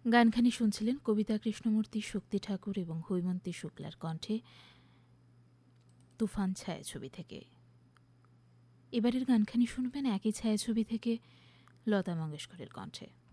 গানখানি শুনছিলেন কবিতা কৃষ্ণমূর্তি, শক্তি ঠাকুর এবং হৈমন্তী শুক্লার কণ্ঠে তুফান ছায়াছবি থেকে। এবারের গানখানি শুনবেন একই ছায়াছবি থেকে লতা মঙ্গেশকরের কণ্ঠে।